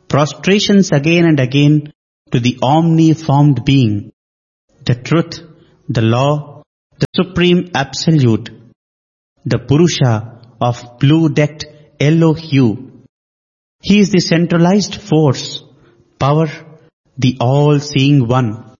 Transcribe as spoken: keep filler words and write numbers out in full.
prostrations again and again to the omni-formed being, the truth, the law, the supreme absolute, the Purusha of blue-decked yellow hue. He is the centralized force, power, the all-seeing one.